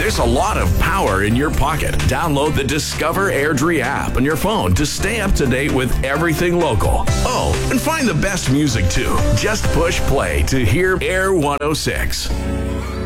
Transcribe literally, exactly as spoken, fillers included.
There's a lot of power in your pocket. Download the Discover Airdrie app on your phone to stay up to date with everything local. Oh, and find the best music too. Just push play to hear Air one oh six.